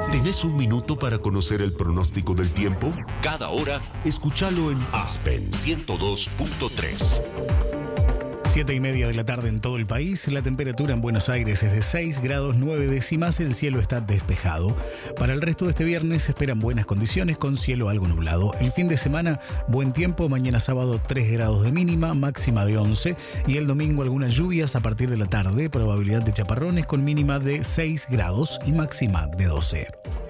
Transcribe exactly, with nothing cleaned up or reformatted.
¿Tenés un minuto para conocer el pronóstico del tiempo? Cada hora, escúchalo en Aspen ciento dos punto tres. Siete y media de la tarde en todo el país. La temperatura en Buenos Aires es de seis grados nueve décimas. El cielo está despejado. Para el resto de este viernes se esperan buenas condiciones con cielo algo nublado. El fin de semana, buen tiempo. Mañana sábado tres grados de mínima, máxima de once. Y el domingo algunas lluvias a partir de la tarde. Probabilidad de chaparrones con mínima de seis grados y máxima de doce.